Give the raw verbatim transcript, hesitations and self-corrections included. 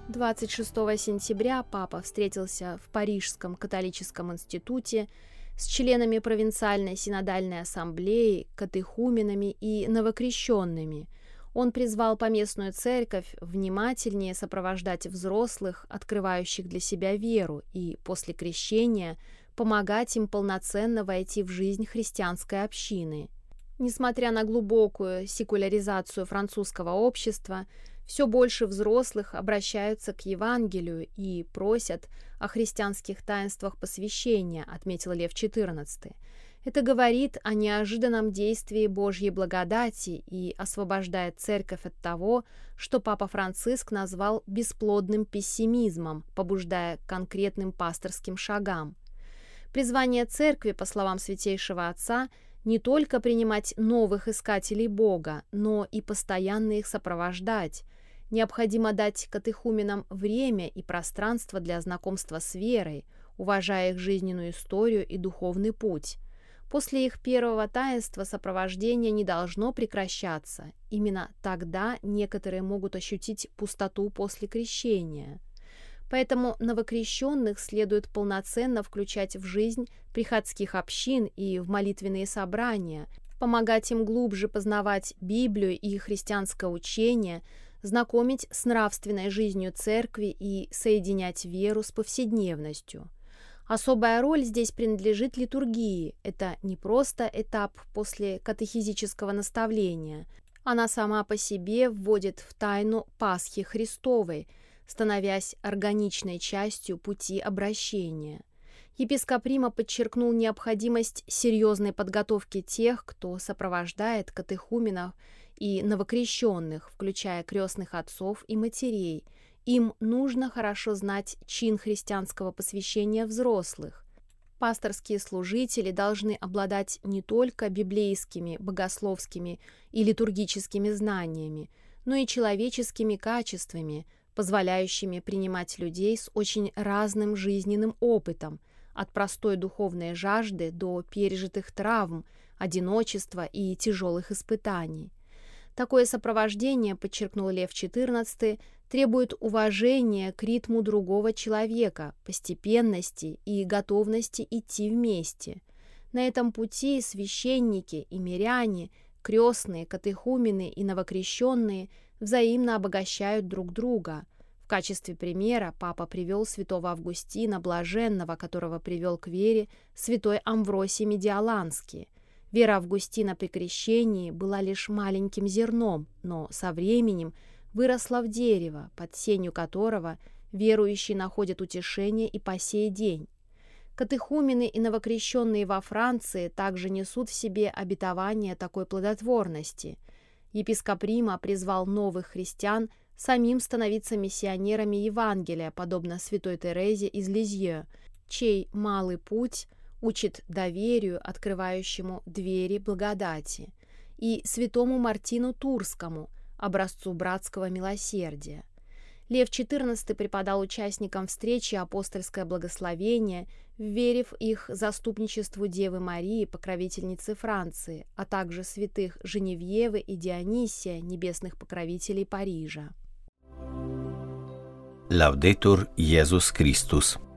двадцать шестого сентября папа встретился в Парижском католическом институте с членами провинциальной синодальной ассамблеи, катехуменами и новокрещенными. Он призвал поместную церковь внимательнее сопровождать взрослых, открывающих для себя веру, и после крещения помогать им полноценно войти в жизнь христианской общины. Несмотря на глубокую секуляризацию французского общества, все больше взрослых обращаются к Евангелию и просят о христианских таинствах посвящения, отметил Лев четырнадцатый. Это говорит о неожиданном действии Божьей благодати и освобождает церковь от того, что папа Франциск назвал бесплодным пессимизмом, побуждая к конкретным пасторским шагам. Призвание церкви, по словам Святейшего Отца, не только принимать новых искателей Бога, но и постоянно их сопровождать. Необходимо дать катехуменам время и пространство для знакомства с верой, уважая их жизненную историю и духовный путь. После их первого таинства сопровождение не должно прекращаться. Именно тогда некоторые могут ощутить пустоту после крещения. Поэтому новокрещенных следует полноценно включать в жизнь приходских общин и в молитвенные собрания, помогать им глубже познавать Библию и христианское учение, знакомить с нравственной жизнью церкви и соединять веру с повседневностью. Особая роль здесь принадлежит литургии. Это не просто этап после катехизического наставления. Она сама по себе вводит в тайну Пасхи Христовой, становясь органичной частью пути обращения. Епископ Рима подчеркнул необходимость серьезной подготовки тех, кто сопровождает катехуменов и новокрещенных, включая крестных отцов и матерей. Им нужно хорошо знать чин христианского посвящения взрослых. Пасторские служители должны обладать не только библейскими, богословскими и литургическими знаниями, но и человеческими качествами, позволяющими принимать людей с очень разным жизненным опытом, от простой духовной жажды до пережитых травм, одиночества и тяжелых испытаний. Такое сопровождение, подчеркнул Лев четырнадцатый, требует уважения к ритму другого человека, постепенности и готовности идти вместе. На этом пути священники и миряне, крестные, катехумены и новокрещенные взаимно обогащают друг друга. В качестве примера папа привел святого Августина Блаженного, которого привел к вере святой Амвросий Медиаланский. Вера Августина при крещении была лишь маленьким зерном, но со временем выросла в дерево, под сенью которого верующие находят утешение и по сей день. Катехумены и новокрещенные во Франции также несут в себе обетование такой плодотворности. Епископ Рима призвал новых христиан самим становиться миссионерами Евангелия, подобно святой Терезе из Лизье, чей малый путь учит доверию, открывающему двери благодати, и святому Мартину Турскому, образцу братского милосердия. Лев четырнадцатый преподал участникам встречи апостольское благословение, вверив их заступничеству Девы Марии, покровительницы Франции, а также святых Женевьевы и Дионисия, небесных покровителей Парижа. Laudetur Jesus Christus.